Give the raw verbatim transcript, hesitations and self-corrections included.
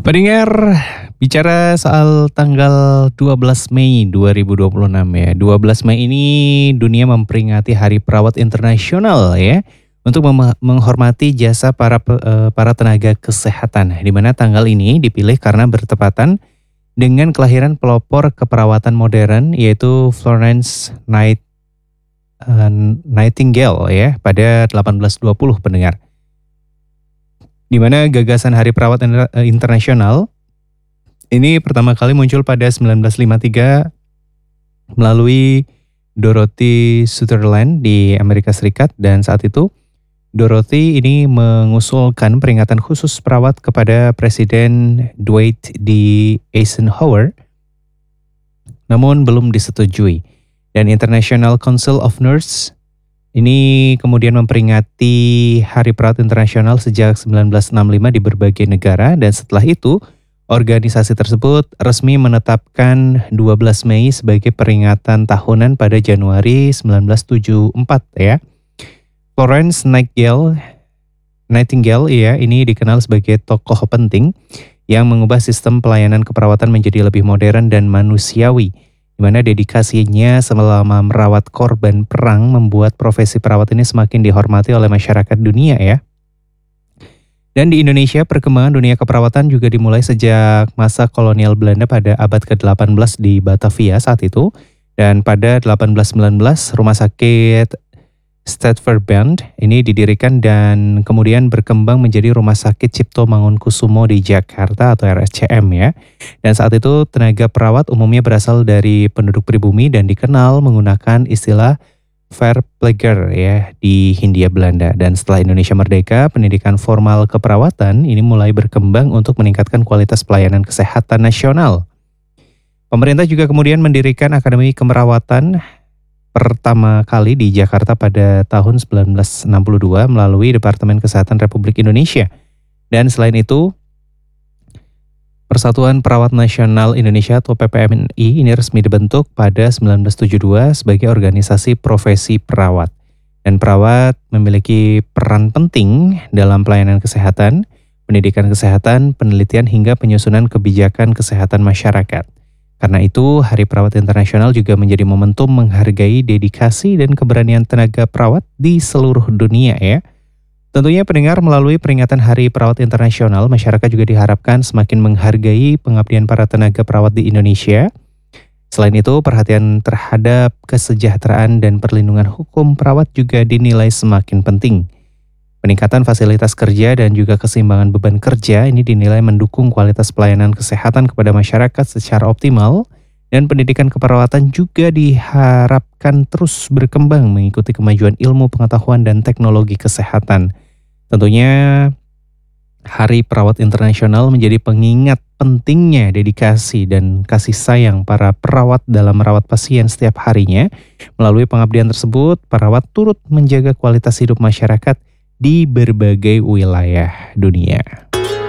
Pendengar, bicara soal tanggal dua belas Mei dua ribu dua puluh enam ya. dua belas Mei ini dunia memperingati Hari Perawat Internasional ya. Untuk mem- menghormati jasa para pe- eh, para tenaga kesehatan. Di mana tanggal ini dipilih karena bertepatan dengan kelahiran pelopor keperawatan modern yaitu Florence Night, eh, Nightingale ya pada delapan belas dua puluh pendengar. Di mana gagasan Hari Perawat Inter- eh, Internasional ini pertama kali muncul pada sembilan belas lima puluh tiga melalui Dorothy Sutherland di Amerika Serikat, dan saat itu Dorothy ini mengusulkan peringatan khusus perawat kepada Presiden Dwight D. Eisenhower, namun belum disetujui. Dan International Council of Nurses ini kemudian memperingati Hari Perawat Internasional sejak sembilan belas enam puluh lima di berbagai negara, dan setelah itu organisasi tersebut resmi menetapkan dua belas Mei sebagai peringatan tahunan pada Januari sembilan belas tujuh puluh empat ya. Florence Nightingale, Nightingale ya, ini dikenal sebagai tokoh penting yang mengubah sistem pelayanan keperawatan menjadi lebih modern dan manusiawi, di mana dedikasinya selama merawat korban perang membuat profesi perawat ini semakin dihormati oleh masyarakat dunia ya. Dan di Indonesia, perkembangan dunia keperawatan juga dimulai sejak masa kolonial Belanda pada abad ke delapan belas di Batavia saat itu. Dan pada delapan belas sembilan belas, rumah sakit Stadverband ini didirikan dan kemudian berkembang menjadi Rumah Sakit Cipto Mangunkusumo di Jakarta atau R S C M ya. Dan saat itu tenaga perawat umumnya berasal dari penduduk pribumi dan dikenal menggunakan istilah verpleger ya di Hindia Belanda. Dan setelah Indonesia merdeka, pendidikan formal keperawatan ini mulai berkembang untuk meningkatkan kualitas pelayanan kesehatan nasional. Pemerintah juga kemudian mendirikan Akademi Keperawatan pertama kali di Jakarta pada tahun sembilan belas enam puluh dua melalui Departemen Kesehatan Republik Indonesia. Dan selain itu, Persatuan Perawat Nasional Indonesia atau P P M N I ini resmi dibentuk pada sembilan belas tujuh puluh dua sebagai organisasi profesi perawat. Dan perawat memiliki peran penting dalam pelayanan kesehatan, pendidikan kesehatan, penelitian hingga penyusunan kebijakan kesehatan masyarakat. Karena itu, Hari Perawat Internasional juga menjadi momentum menghargai dedikasi dan keberanian tenaga perawat di seluruh dunia ya. Tentunya pendengar, melalui peringatan Hari Perawat Internasional, masyarakat juga diharapkan semakin menghargai pengabdian para tenaga perawat di Indonesia. Selain itu, perhatian terhadap kesejahteraan dan perlindungan hukum perawat juga dinilai semakin penting. Peningkatan fasilitas kerja dan juga keseimbangan beban kerja ini dinilai mendukung kualitas pelayanan kesehatan kepada masyarakat secara optimal, dan pendidikan keperawatan juga diharapkan terus berkembang mengikuti kemajuan ilmu pengetahuan dan teknologi kesehatan. Tentunya Hari Perawat Internasional menjadi pengingat pentingnya dedikasi dan kasih sayang para perawat dalam merawat pasien setiap harinya. Melalui pengabdian tersebut, perawat turut menjaga kualitas hidup masyarakat di berbagai wilayah dunia.